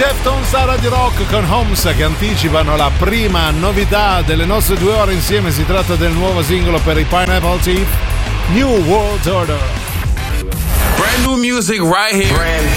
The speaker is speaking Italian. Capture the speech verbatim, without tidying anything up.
Deftones a Radio Rock con Homes, che anticipano la prima novità delle nostre due ore insieme. Si tratta del nuovo singolo per i Pineapple Thief, New World Order. Brand new music right here. Brand